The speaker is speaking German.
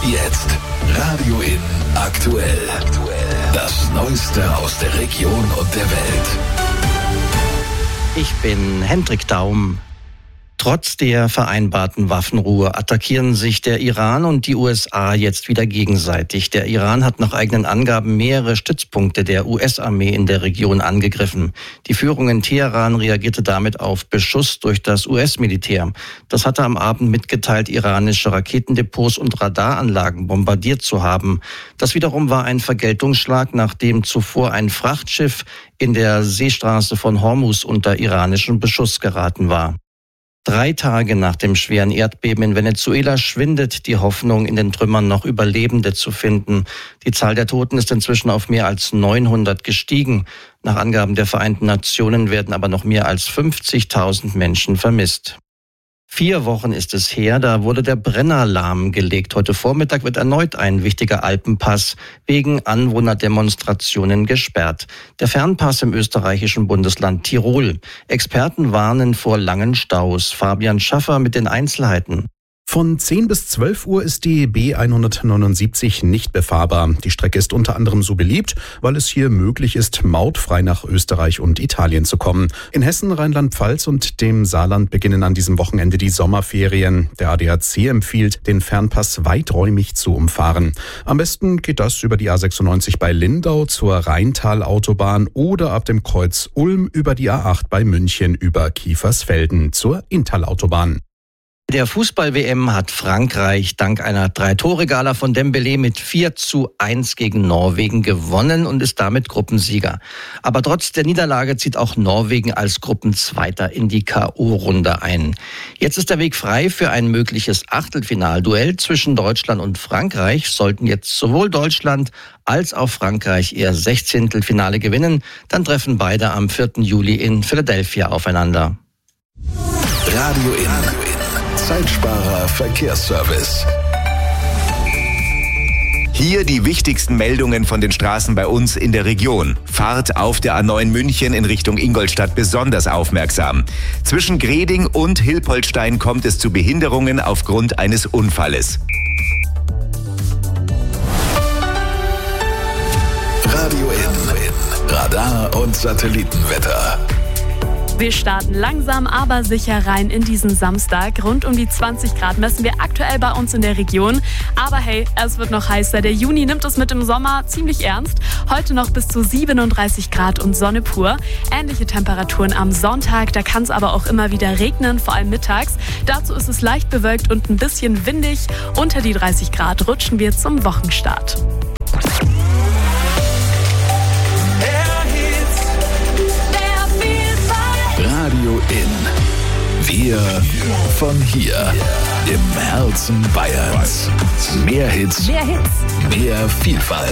Jetzt Radio In aktuell. Das Neueste aus der Region und der Welt. Ich bin Hendrik Daum. Trotz der vereinbarten Waffenruhe attackieren sich der Iran und die USA jetzt wieder gegenseitig. Der Iran hat nach eigenen Angaben mehrere Stützpunkte der US-Armee in der Region angegriffen. Die Führung in Teheran reagierte damit auf Beschuss durch das US-Militär. Das hatte am Abend mitgeteilt, iranische Raketendepots und Radaranlagen bombardiert zu haben. Das wiederum war ein Vergeltungsschlag, nachdem zuvor ein Frachtschiff in der Seestraße von Hormuz unter iranischen Beschuss geraten war. 3 Tage nach dem schweren Erdbeben in Venezuela schwindet die Hoffnung, in den Trümmern noch Überlebende zu finden. Die Zahl der Toten ist inzwischen auf mehr als 900 gestiegen. Nach Angaben der Vereinten Nationen werden aber noch mehr als 50.000 Menschen vermisst. 4 Wochen ist es her, da wurde der Brenner lahmgelegt. Heute Vormittag wird erneut ein wichtiger Alpenpass wegen Anwohnerdemonstrationen gesperrt. Der Fernpass im österreichischen Bundesland Tirol. Experten warnen vor langen Staus. Fabian Schaffer mit den Einzelheiten. Von 10 bis 12 Uhr ist die B179 nicht befahrbar. Die Strecke ist unter anderem so beliebt, weil es hier möglich ist, mautfrei nach Österreich und Italien zu kommen. In Hessen, Rheinland-Pfalz und dem Saarland beginnen an diesem Wochenende die Sommerferien. Der ADAC empfiehlt, den Fernpass weiträumig zu umfahren. Am besten geht das über die A96 bei Lindau zur Rheintal-Autobahn oder ab dem Kreuz Ulm über die A8 bei München über Kiefersfelden zur Inntal-Autobahn. Der Fußball-WM hat Frankreich dank einer 3-Tore-Gala von Dembélé mit 4:1 gegen Norwegen gewonnen und ist damit Gruppensieger. Aber trotz der Niederlage zieht auch Norwegen als Gruppenzweiter in die K.O.-Runde ein. Jetzt ist der Weg frei für ein mögliches Achtelfinalduell zwischen Deutschland und Frankreich. Sollten jetzt sowohl Deutschland als auch Frankreich ihr 16. Finale gewinnen, dann treffen beide am 4. Juli in Philadelphia aufeinander. Radio In. Zeitsparer Verkehrsservice. Hier die wichtigsten Meldungen von den Straßen bei uns in der Region. Fahrt auf der A9 München in Richtung Ingolstadt besonders aufmerksam. Zwischen Greding und Hilpoltstein kommt es zu Behinderungen aufgrund eines Unfalles. Radio In. Radar und Satellitenwetter. Wir starten langsam, aber sicher rein in diesen Samstag. Rund um die 20 Grad messen wir aktuell bei uns in der Region. Aber hey, es wird noch heißer. Der Juni nimmt es mit dem Sommer ziemlich ernst. Heute noch bis zu 37 Grad und Sonne pur. Ähnliche Temperaturen am Sonntag. Da kann es aber auch immer wieder regnen, vor allem mittags. Dazu ist es leicht bewölkt und ein bisschen windig. Unter die 30 Grad rutschen wir zum Wochenstart. Radio In. Wir von hier. Im Herzen Bayerns. Mehr Hits, mehr Vielfalt.